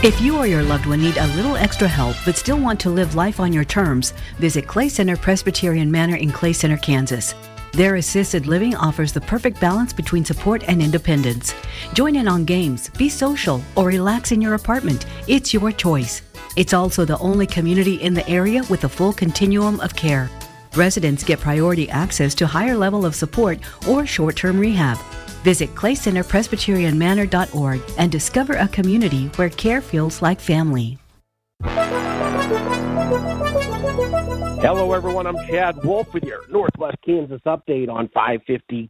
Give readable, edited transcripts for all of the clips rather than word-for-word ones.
If you or your loved one need a little extra help but still want to live life on your terms, visit Clay Center Presbyterian Manor in Clay Center, Kansas. Their assisted living offers the perfect balance between support and independence. Join in on games, be social, or relax in your apartment. It's your choice. It's also the only community in the area with a full continuum of care. Residents get priority access to higher level of support or short-term rehab. Visit claycenterpresbyterianmanor.org and discover a community where care feels like family. Hello, everyone. I'm Chad Wolf with your Northwest Kansas update on 550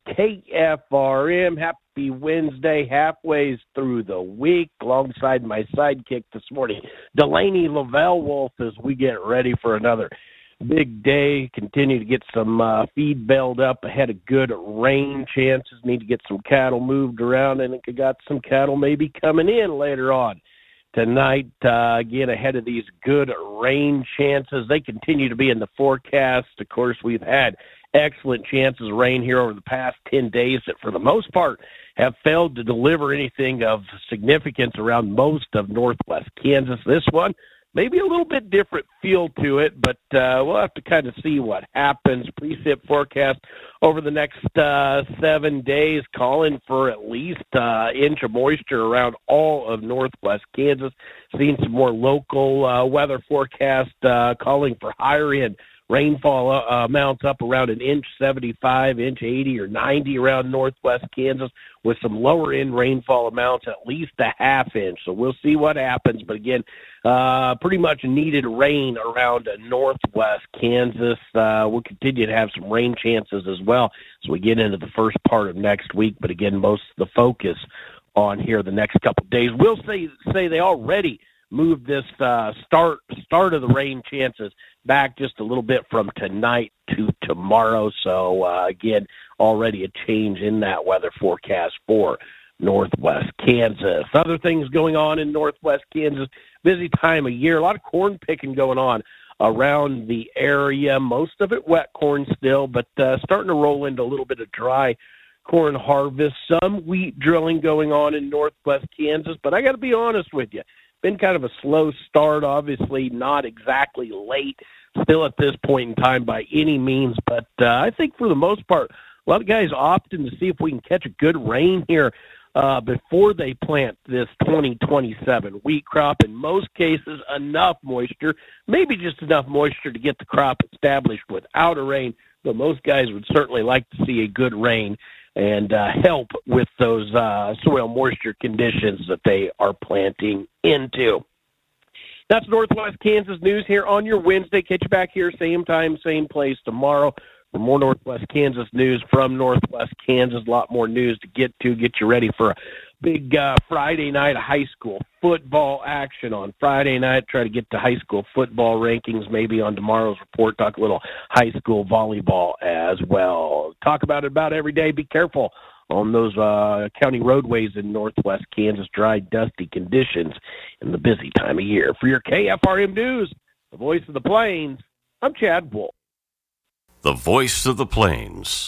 KFRM. Happy Wednesday, halfway through the week, alongside my sidekick this morning, Delaney Lavelle Wolf, as we get ready for another big day. Continue to get some feed bailed up ahead of good rain chances. Need to get some cattle moved around, and I got some cattle maybe coming in later on tonight, again, ahead of these good rain chances. They continue to be in the forecast. Of course, we've had excellent chances of rain here over the past 10 days that, for the most part, have failed to deliver anything of significance around most of northwest Kansas. This one, maybe a little bit different feel to it, but we'll have to kind of see what happens. Precip forecast over the next 7 days, calling for at least inch of moisture around all of northwest Kansas. Seeing some more local weather forecast calling for higher end rainfall amounts up around an inch 75, inch 80 or 90 around northwest Kansas, with some lower end rainfall amounts at least a half inch. So we'll see what happens. But again, pretty much needed rain around northwest Kansas. We'll continue to have some rain chances as well as we get into the first part of next week. But again, most of the focus on here the next couple of days. We'll say they already moved this start of the rain chances back just a little bit from tonight to tomorrow. So, again, already a change in that weather forecast for northwest Kansas. Other things going on in northwest Kansas, busy time of year, a lot of corn picking going on around the area. Most of it wet corn still, but starting to roll into a little bit of dry corn harvest. Some wheat drilling going on in northwest Kansas, but I got to be honest with you. Been kind of a slow start, obviously not exactly late still at this point in time by any means, but I think for the most part, a lot of guys opting to see if we can catch a good rain here before they plant this 2027 wheat crop. In most cases, enough moisture, maybe just enough moisture to get the crop established without a rain, but most guys would certainly like to see a good rain and help with those soil moisture conditions that they are planting into. That's Northwest Kansas news here on your Wednesday. Catch you back here, same time, same place tomorrow for more Northwest Kansas news from Northwest Kansas. A lot more news to get you ready for a big Friday night of high school football action on Friday night. Try to get to high school football rankings maybe on tomorrow's report. Talk a little high school volleyball as well. Talk about it about every day. Be careful on those county roadways in northwest Kansas. Dry, dusty conditions in the busy time of year. For your KFRM News, the voice of the Plains, I'm Chad Wolf. The voice of the Plains,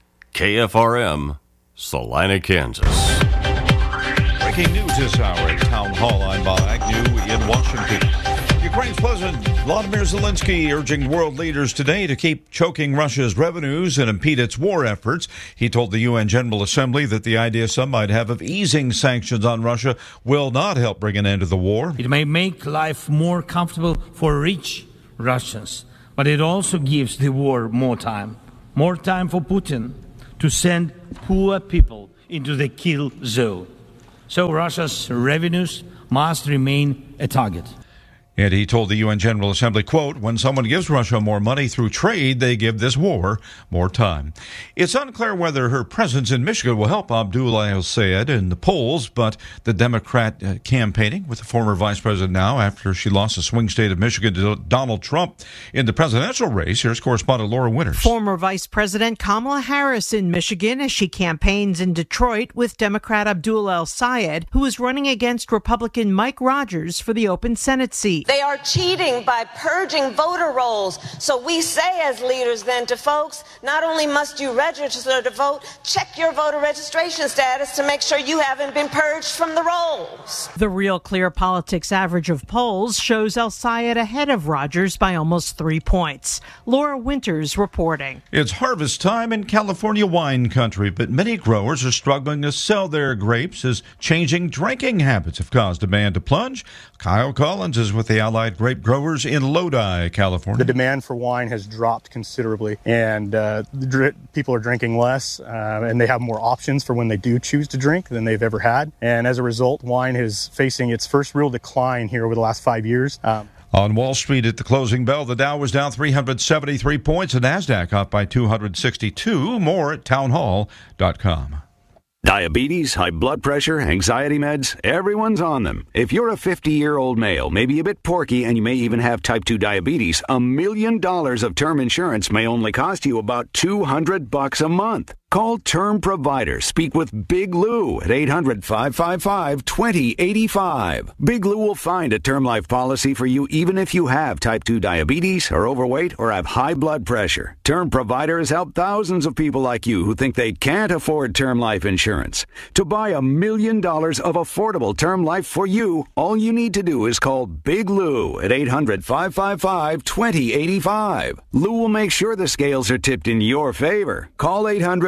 KFRM, Salina, Kansas. Breaking news this hour at Town Hall. I'm Bob Agnew in Washington. Ukraine's President Vladimir Zelensky urging world leaders today to keep choking Russia's revenues and impede its war efforts. He told the UN General Assembly that the idea some might have of easing sanctions on Russia will not help bring an end to the war. It may make life more comfortable for rich Russians, but it also gives the war more time for Putin to send poor people into the kill zone. So Russia's revenues must remain a target. And he told the UN General Assembly, quote, when someone gives Russia more money through trade, they give this war more time. It's unclear whether her presence in Michigan will help Abdullah El-Sayed in the polls, but the Democrat campaigning with the former vice president now after she lost the swing state of Michigan to Donald Trump in the presidential race. Here's correspondent Laura Winters. Former Vice President Kamala Harris in Michigan as she campaigns in Detroit with Democrat Abdullah El-Sayed, who is running against Republican Mike Rogers for the open Senate seat. party. They are cheating by purging voter rolls. So we say as leaders then to folks, not only must you register to vote, check your voter registration status to make sure you haven't been purged from the rolls. The Real Clear Politics average of polls shows El Sayed ahead of Rogers by almost 3 points. Laura Winters reporting. It's harvest time in California wine country, but many growers are struggling to sell their grapes as changing drinking habits have caused demand to plunge. Kyle Collins is with the Allied Grape Growers in Lodi, California. The demand for wine has dropped considerably, and people are drinking less, and they have more options for when they do choose to drink than they've ever had. And as a result, wine is facing its first real decline here over the last 5 years. On Wall Street at the closing bell, the Dow was down 373 points, the NASDAQ up by 262. More at townhall.com. Diabetes, high blood pressure, anxiety meds, everyone's on them. If you're a 50-year-old male, maybe a bit porky, and you may even have type 2 diabetes, $1 million of term insurance may only cost you about $200 a month. Call Term Provider. Speak with Big Lou at 800-555-2085. Big Lou will find a term life policy for you even if you have type 2 diabetes, are overweight, or have high blood pressure. Term Provider has helped thousands of people like you who think they can't afford term life insurance. To buy $1 million of affordable term life for you, all you need to do is call Big Lou at 800-555-2085. Lou will make sure the scales are tipped in your favor. Call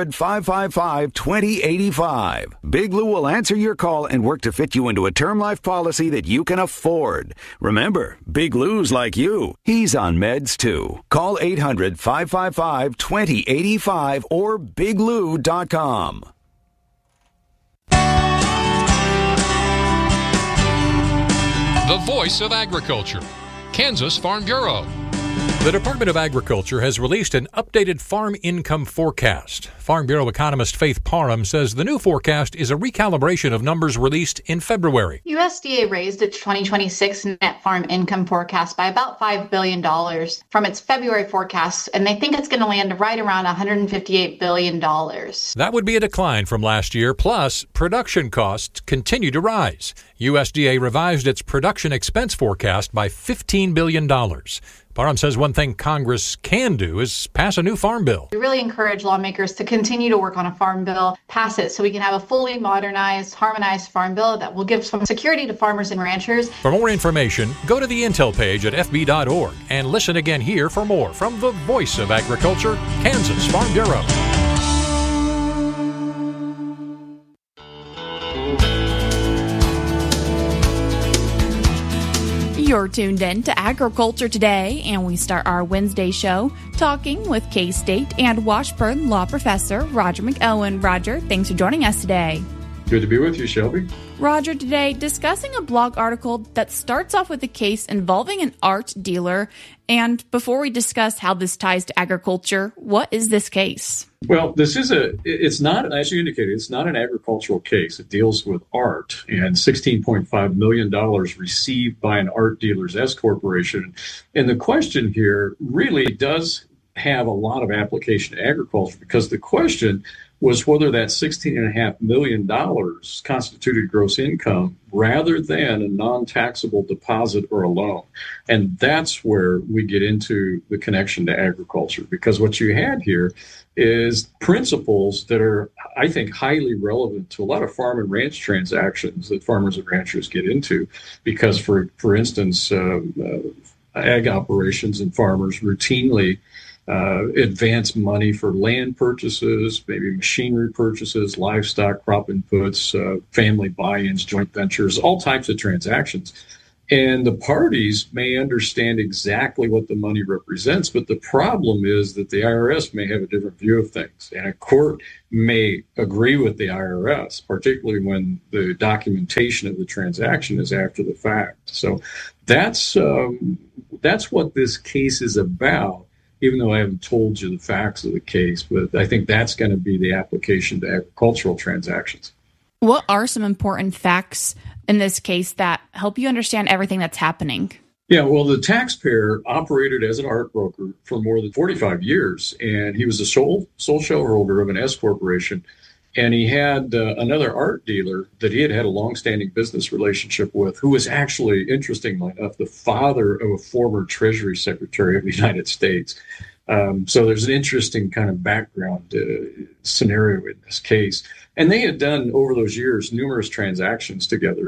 800-555-2085. Big Lou will answer your call and work to fit you into a term life policy that you can afford. Remember, Big Lou's like you. He's on meds too. Call 800-555-2085 or biglou.com. The voice of agriculture, Kansas Farm Bureau. The Department of Agriculture has released an updated farm income forecast. Farm Bureau economist Faith Parham says the new forecast is a recalibration of numbers released in February. USDA raised its 2026 net farm income forecast by about $5 billion from its February forecast, and they think it's going to land right around $158 billion. That would be a decline from last year, plus production costs continue to rise. USDA revised its production expense forecast by $15 billion. Parham says one thing Congress can do is pass a new farm bill. We really encourage lawmakers to continue to work on a farm bill, pass it so we can have a fully modernized, harmonized farm bill that will give some security to farmers and ranchers. For more information, go to the Intel page at fb.org and listen again here for more from the voice of agriculture, Kansas Farm Bureau. You're tuned in to Agriculture Today, and we start our Wednesday show talking with K-State and Washburn Law Professor Roger McElwain. Roger, thanks for joining us today. Good to be with you, Shelby. Roger, today discussing a blog article that starts off with a case involving an art dealer. And before we discuss how this ties to agriculture, what is this case? Well, it's not, as you indicated, it's not an agricultural case. It deals with art, and $16.5 million received by an art dealer's S corporation. And the question here really does have a lot of application to agriculture, because the question was whether that $16.5 million constituted gross income rather than a non-taxable deposit or a loan. And that's where we get into the connection to agriculture, because what you had here is principles that are, I think, highly relevant to a lot of farm and ranch transactions that farmers and ranchers get into, because, for instance, ag operations and farmers routinely advance money for land purchases, maybe machinery purchases, livestock, crop inputs, family buy-ins, joint ventures, all types of transactions. And the parties may understand exactly what the money represents, but the problem is that the IRS may have a different view of things. And a court may agree with the IRS, particularly when the documentation of the transaction is after the fact. So that's what this case is about, even though I haven't told you the facts of the case. But I think that's going to be the application to agricultural transactions. What are some important facts in this case that help you understand everything that's happening? Yeah, well, the taxpayer operated as an art broker for more than 45 years, and he was the sole shareholder of an S corporation. And he had another art dealer that he had a longstanding business relationship with, who was actually, interestingly enough, the father of a former Treasury Secretary of the United States. So there's an interesting kind of background scenario in this case. And they had done, over those years, numerous transactions together,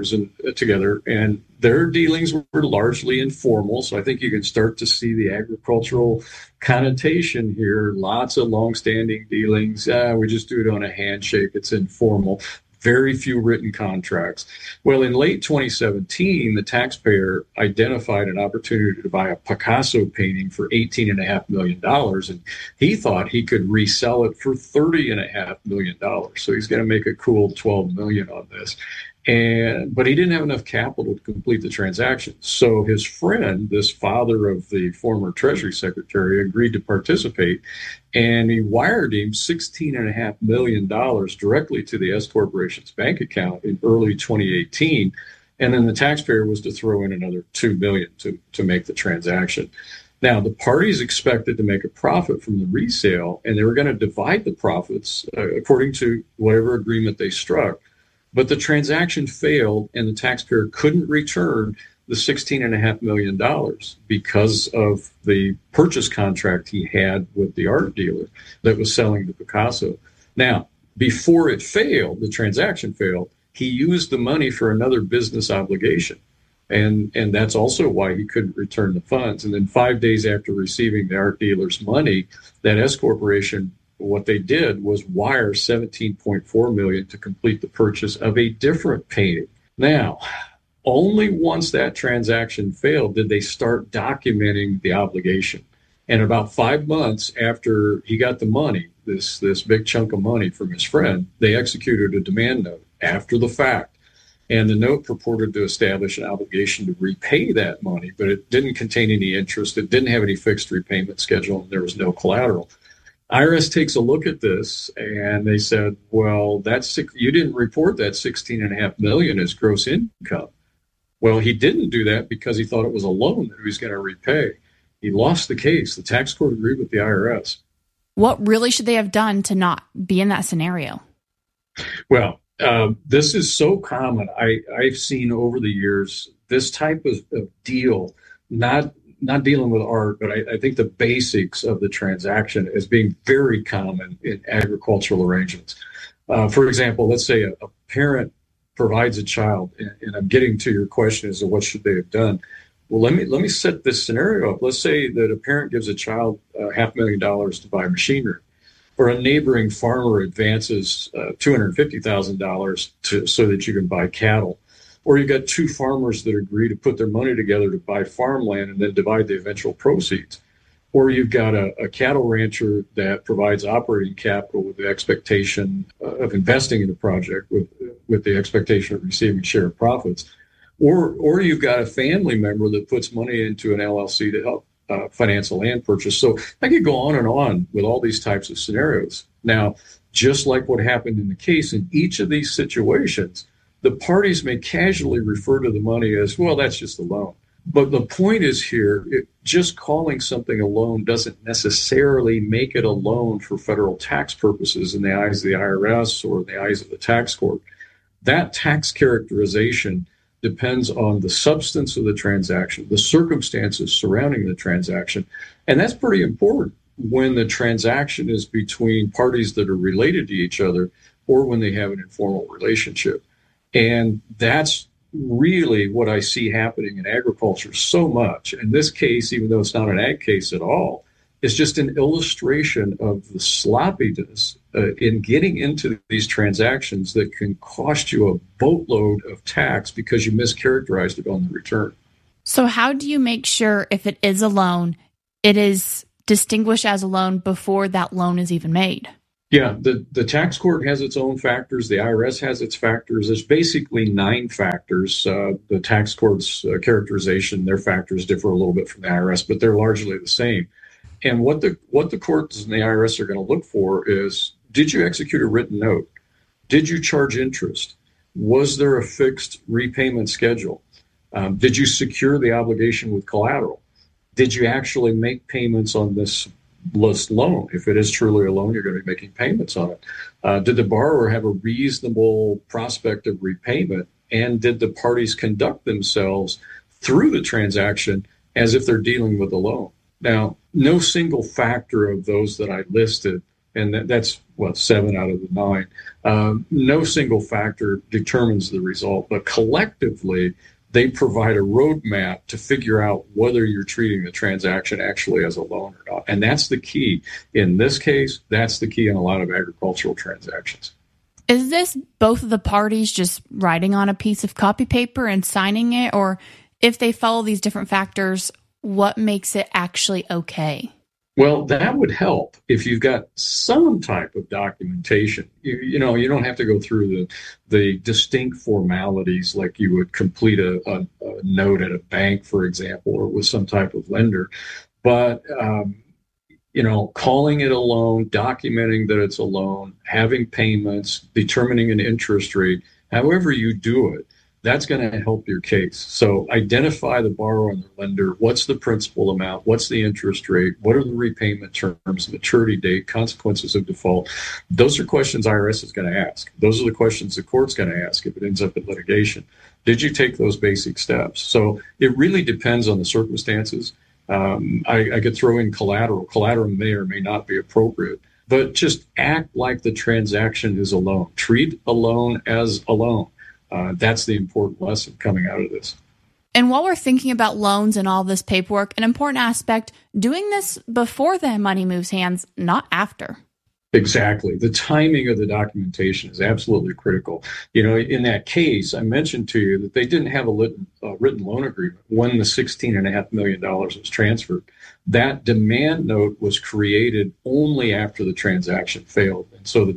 and their dealings were largely informal. So I think you can start to see the agricultural connotation here. Lots of longstanding dealings. We just do it on a handshake. It's informal. Very few written contracts. Well, in late 2017, the taxpayer identified an opportunity to buy a Picasso painting for $18.5 million, and he thought he could resell it for $30.5 million. So he's going to make a cool $12 million on this. But he didn't have enough capital to complete the transaction. So his friend, this father of the former Treasury Secretary, agreed to participate, and he wired him $16.5 million directly to the S Corporation's bank account in early 2018. And then the taxpayer was to throw in another $2 million to make the transaction. Now, the parties expected to make a profit from the resale, and they were going to divide the profits according to whatever agreement they struck. But the transaction failed, and the taxpayer couldn't return the $16.5 million because of the purchase contract he had with the art dealer that was selling the Picasso. Now, before it failed, the transaction failed, he used the money for another business obligation. And that's also why he couldn't return the funds. And then 5 days after receiving the art dealer's money, that S Corporation, what they did was wire $17.4 million to complete the purchase of a different painting. Now, only once that transaction failed did they start documenting the obligation. And about 5 months after he got the money, this big chunk of money from his friend, they executed a demand note after the fact. And the note purported to establish an obligation to repay that money, but it didn't contain any interest. It didn't have any fixed repayment schedule, and there was no collateral. IRS takes a look at this, and they said, well, you didn't report that $16.5 million as gross income. Well, he didn't do that because he thought it was a loan that he was going to repay. He lost the case. The tax court agreed with the IRS. What really should they have done to not be in that scenario? Well, this is so common. I've seen over the years this type of deal, not dealing with art, but I think the basics of the transaction is being very common in agricultural arrangements. For example, let's say a parent provides a child, and I'm getting to your question as to what should they have done. Well, let me set this scenario up. Let's say that a parent gives a child $500,000 to buy machinery, or a neighboring farmer advances $250,000 so that you can buy cattle. Or you've got two farmers that agree to put their money together to buy farmland and then divide the eventual proceeds. Or you've got a cattle rancher that provides operating capital with the expectation of investing in the project with the expectation of receiving share of profits. Or you've got a family member that puts money into an LLC to help finance a land purchase. So I could go on with all these types of scenarios. Now, just like what happened in the case, in each of these situations, the parties may casually refer to the money as, well, that's just a loan. But the point is here, just calling something a loan doesn't necessarily make it a loan for federal tax purposes in the eyes of the IRS or in the eyes of the tax court. That tax characterization depends on the substance of the transaction, the circumstances surrounding the transaction. And that's pretty important when the transaction is between parties that are related to each other or when they have an informal relationship. And that's really what I see happening in agriculture so much. In this case, even though it's not an ag case at all, it's just an illustration of the sloppiness in getting into these transactions that can cost you a boatload of tax because you mischaracterized it on the return. So how do you make sure if it is a loan, it is distinguished as a loan before that loan is even made? Yeah, the tax court has its own factors. The IRS has its factors. There's basically 9 factors. The tax court's characterization, their factors differ a little bit from the IRS, but they're largely the same. And what the courts and the IRS are going to look for is, did you execute a written note? Did you charge interest? Was there a fixed repayment schedule? Did you secure the obligation with collateral? Did you actually make payments on this list loan. If it is truly a loan, you're going to be making payments on it. Did the borrower have a reasonable prospect of repayment? And did the parties conduct themselves through the transaction as if they're dealing with a loan? Now, no single factor of those that I listed, and that's 7 out of the 9, no single factor determines the result, but collectively, they provide a roadmap to figure out whether you're treating the transaction actually as a loan or not. And that's the key. In this case, that's the key in a lot of agricultural transactions. Is this both of the parties just writing on a piece of copy paper and signing it? Or if they follow these different factors, what makes it actually okay? Well, that would help if you've got some type of documentation. You don't have to go through the distinct formalities like you would complete a note at a bank, for example, or with some type of lender. But, calling it a loan, documenting that it's a loan, having payments, determining an interest rate, however you do it, that's going to help your case. So identify the borrower and the lender. What's the principal amount? What's the interest rate? What are the repayment terms, maturity date, consequences of default? Those are questions IRS is going to ask. Those are the questions the court's going to ask if it ends up in litigation. Did you take those basic steps? So it really depends on the circumstances. I could throw in collateral. Collateral may or may not be appropriate, but just act like the transaction is a loan. Treat a loan as a loan. That's the important lesson coming out of this. And while we're thinking about loans and all this paperwork, an important aspect, doing this before the money moves hands, not after. Exactly. The timing of the documentation is absolutely critical. In that case, I mentioned to you that they didn't have a written loan agreement when the $16.5 million was transferred. That demand note was created only after the transaction failed. And so the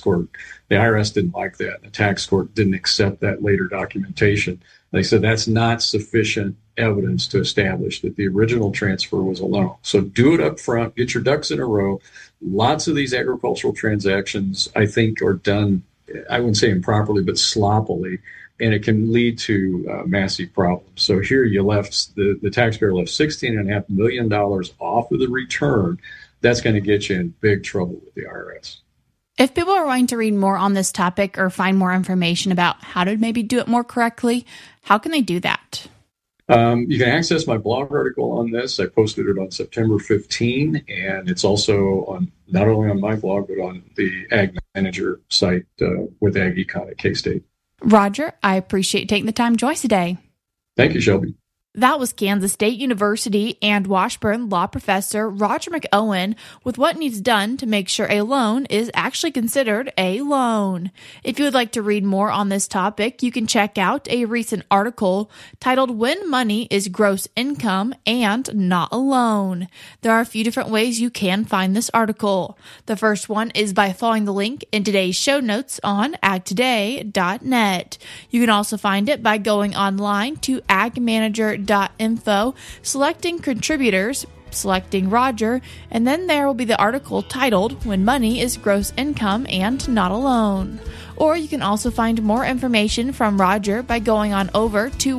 IRS didn't like that. The tax court didn't accept that later documentation. They said that's not sufficient evidence to establish that the original transfer was a loan. So do it up front, get your ducks in a row. Lots of these agricultural transactions, I think, are done, I wouldn't say improperly, but sloppily, and it can lead to massive problems. So here you left, the taxpayer left $16.5 million off of the return. That's going to get you in big trouble with the IRS. If people are wanting to read more on this topic or find more information about how to maybe do it more correctly, how can they do that? You can access my blog article on this. I posted it on September 15, and it's also not only on my blog, but on the Ag Manager site with Ag Econ at K-State. Roger, I appreciate taking the time to join us today. Thank you, Shelby. That was Kansas State University and Washburn law professor Roger McOwen with what needs done to make sure a loan is actually considered a loan. If you would like to read more on this topic, you can check out a recent article titled When Money is Gross Income and Not a Loan. There are a few different ways you can find this article. The first one is by following the link in today's show notes on agtoday.net. You can also find it by going online to agmanager.info, selecting contributors, selecting Roger, and then there will be the article titled When Money is Gross Income and Not a Loan. Or you can also find more information from Roger by going on over to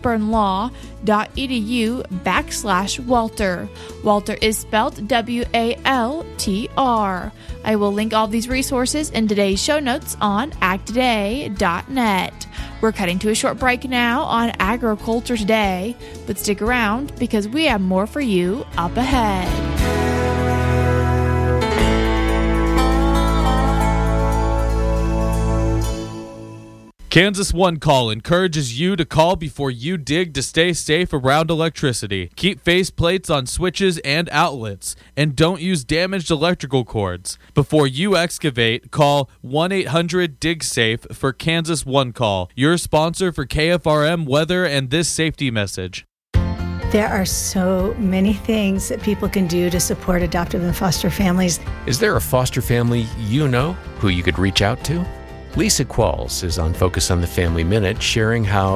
washburnlaw.edu/Walter. Walter is spelled WALTR. I will link all these resources in today's show notes on agtoday.net. We're cutting to a short break now on Agriculture Today, but stick around because we have more for you up ahead. Kansas One Call encourages you to call before you dig to stay safe around electricity. Keep faceplates on switches and outlets, and don't use damaged electrical cords. Before you excavate, call 1-800-DIG-SAFE for Kansas One Call, your sponsor for KFRM weather and this safety message. There are so many things that people can do to support adoptive and foster families. Is there a foster family you know who you could reach out to? Lisa Qualls is on Focus on the Family Minute, sharing how